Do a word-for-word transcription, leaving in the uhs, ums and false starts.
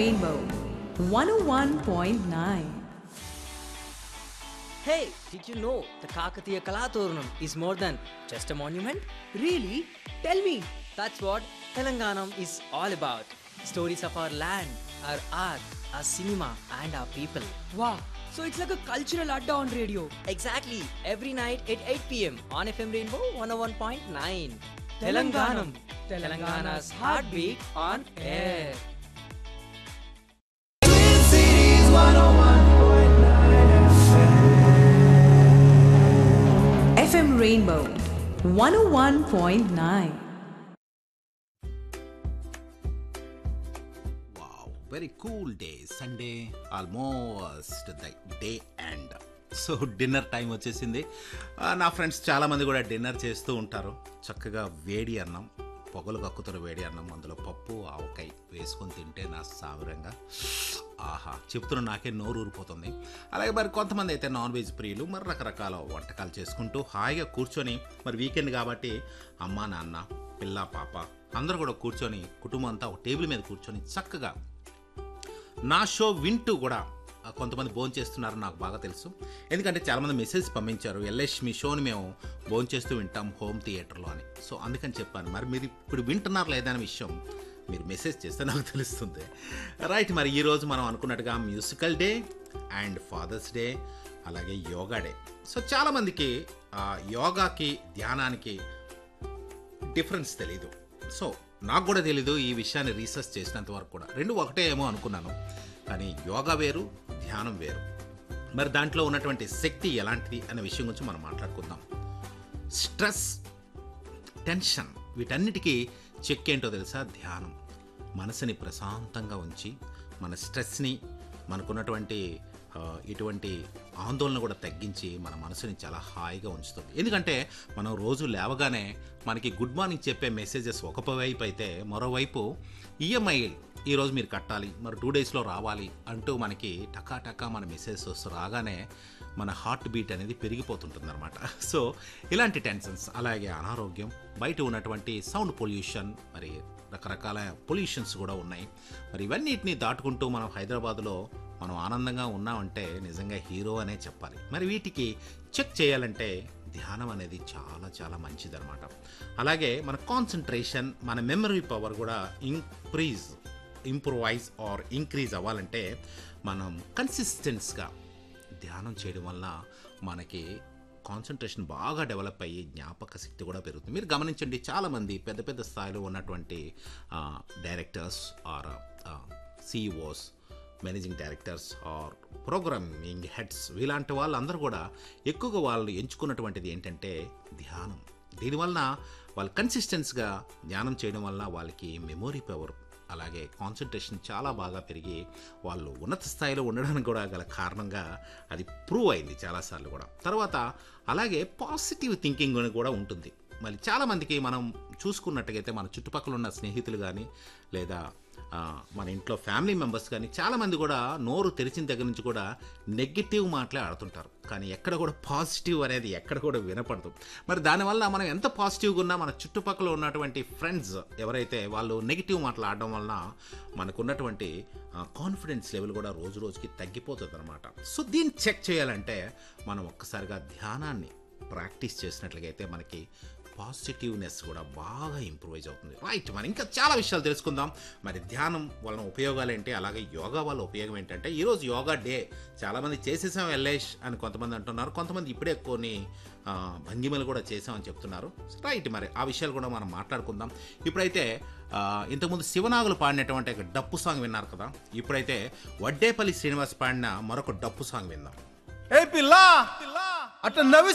Rainbow one oh one point nine. Hey, did you know the Kakatiya Kalatooranam is more than just a monument? Really? Tell me. That's what Telanganam is all about. Stories of our land, our art, our cinema and our people. Wow. So it's like a cultural adda on radio. Exactly. Every night at eight p.m. on F M Rainbow one oh one point nine. Telanganam. Telangana's heartbeat on air. F M Rainbow one oh one point nine. Wow, very cool day. Sunday, almost the day end. So dinner time వచ్చేసింది. ఆ, నా friends చాలామంది కూడా dinner చేస్తూ ఉంటారు. చక్కగా వేడి అన్నం, పొగలు కక్కుతున్న వేడి అన్నం, అందులో పప్పు ఆవకాయ వేసుకొని తింటే నా సావిరంగా ఆహా చెప్తున్న నాకే నోరు ఊరిపోతుంది. అలాగే మరి కొంతమంది అయితే నాన్ వెజ్ ప్రియులు మరి రకరకాల వంటకాలు చేసుకుంటూ హాయిగా కూర్చొని, మరి వీకెండ్ కాబట్టి అమ్మ నాన్న పిల్ల పాప అందరూ కూడా కూర్చొని కుటుంబం అంతా ఒక టేబుల్ మీద కూర్చొని చక్కగా నా షో వింటూ కూడా కొంతమంది భోజనం చేస్తున్నారు, నాకు బాగా తెలుసు. ఎందుకంటే చాలామంది మెసేజ్ పంపించారు, ఎల్ఎస్ మీ షోని మేము భోజనం చేస్తూ వింటాం హోమ్ థియేటర్లో అని. సో అందుకని చెప్పాను, మరి మీరు ఇప్పుడు వింటున్నారు లేదా అనే విషయం మీరు మెసేజ్ చేస్తే నాకు తెలుస్తుంది. రైట్, మరి ఈరోజు మనం అనుకున్నట్టుగా musical day and fathers day అలాగే యోగా డే. సో చాలామందికి యోగాకి ధ్యానానికి డిఫరెన్స్ తెలీదు. సో నాకు కూడా తెలీదు, ఈ విషయాన్ని రీసెర్చ్ చేసినంత వరకు కూడా రెండు ఒకటే ఏమో అనుకున్నాను. కానీ యోగా వేరు, ధ్యానం వేరు. మరి దాంట్లో ఉన్నటువంటి శక్తి ఎలాంటిది అనే విషయం గురించి మనం మాట్లాడుకుందాం. స్ట్రెస్, టెన్షన్ వీటన్నిటికీ చెక్ ఏంటో తెలుసా? ధ్యానం. మనసుని ప్రశాంతంగా ఉంచి మన స్ట్రెస్ని, మనకున్నటువంటి ఇటువంటి ఆందోళన కూడా తగ్గించి మన మనసుని చాలా హాయిగా ఉంచుతుంది. ఎందుకంటే మనం రోజు లేవగానే మనకి గుడ్ మార్నింగ్ చెప్పే మెసేజెస్ ఒక వైపు అయితే, మరోవైపు ఈఎంఐ ఈరోజు మీరు కట్టాలి, మరి టూ డేస్లో రావాలి అంటూ మనకి టకా టకా మన మెసేజెస్ వస్తూ రాగానే మన హార్ట్ బీట్ అనేది పెరిగిపోతుంటుంది అనమాట. సో ఇలాంటి టెన్షన్స్, అలాగే అనారోగ్యం, బయట ఉన్నటువంటి సౌండ్ పొల్యూషన్, మరి రకరకాల పొల్యూషన్స్ కూడా ఉన్నాయి. మరి ఇవన్నిటిని దాటుకుంటూ మనం హైదరాబాద్లో మనం ఆనందంగా ఉన్నామంటే నిజంగా హీరో అనే చెప్పాలి. మరి వీటికి చెక్ చేయాలంటే ధ్యానం అనేది చాలా చాలా మంచిదన్నమాట. అలాగే మన కాన్సన్ట్రేషన్, మన మెమరీ పవర్ కూడా ఇంక్రీజ్ ఇంప్రూవైజ్ ఆర్ ఇంక్రీజ్ అవ్వాలంటే మనం కన్సిస్టెన్స్గా ధ్యానం చేయడం వల్ల మనకి కాన్సన్ట్రేషన్ బాగా డెవలప్ అయ్యి జ్ఞాపక శక్తి కూడా పెరుగుతుంది. మీరు గమనించండి, చాలామంది పెద్ద పెద్ద స్థాయిలో ఉన్నటువంటి directors are CEOs, managing directors are programming heads, ఇలాంటి వాళ్ళందరూ కూడా ఎక్కువగా వాళ్ళు ఎంచుకున్నటువంటిది ఏంటంటే ధ్యానం. దీనివల్ల వాళ్ళు కన్సిస్టెన్స్గా ధ్యానం చేయడం వల్ల వాళ్ళకి మెమొరీ పవర్ అలాగే కాన్సన్ట్రేషన్ చాలా బాగా పెరిగి వాళ్ళు ఉన్నత స్థాయిలో ఉండడానికి కూడా గల కారణంగా అది ప్రూవ్ అయింది చాలాసార్లు కూడా. తర్వాత అలాగే పాజిటివ్ థింకింగ్ అని కూడా ఉంటుంది. మరి చాలామందికి మనం చూసుకున్నట్టుగైతే మన చుట్టుపక్కల ఉన్న స్నేహితులు కానీ లేదా మన ఇంట్లో ఫ్యామిలీ మెంబర్స్ కానీ చాలామంది కూడా నోరు తెరిచిన దగ్గర నుంచి కూడా నెగిటివ్ మాటలే ఆడుతుంటారు, కానీ ఎక్కడ కూడా పాజిటివ్ అనేది ఎక్కడ కూడా వినపడదు. మరి దానివల్ల మనం ఎంత పాజిటివ్గా ఉన్నా మన చుట్టుపక్కల ఉన్నటువంటి ఫ్రెండ్స్ ఎవరైతే వాళ్ళు నెగిటివ్ మాటలు ఆడడం వలన మనకున్నటువంటి కాన్ఫిడెన్స్ లెవెల్ కూడా రోజు రోజుకి తగ్గిపోతుంది అనమాట. సో దీన్ని చెక్ చేయాలంటే మనం ఒక్కసారిగా ధ్యానాన్ని ప్రాక్టీస్ చేసినట్లయితే మనకి పాజిటివ్నెస్ కూడా బాగా ఇంప్రూవైజ్ అవుతుంది. రైట్, మరి ఇంకా చాలా విషయాలు తెలుసుకుందాం. మరి ధ్యానం వలన ఉపయోగాలు ఏంటి, అలాగే యోగా వల్ల ఉపయోగం ఏంటంటే, ఈరోజు యోగా డే చాలామంది చేసేసాం ఎల్లేష్ అని కొంతమంది అంటున్నారు, కొంతమంది ఇప్పుడే కొన్ని భంగిమలు కూడా చేసామని చెప్తున్నారు. రైట్, మరి ఆ విషయాలు కూడా మనం మాట్లాడుకుందాం. ఇప్పుడైతే ఇంతకుముందు శివనాగులు పాడినటువంటి ఒక డప్పు సాంగ్ విన్నారు కదా, ఇప్పుడైతే వడ్డేపల్లి శ్రీనివాస్ పాడిన మరొక డప్పు సాంగ్ విందాం. ఏ పిల్ల అట్లా నవ్వి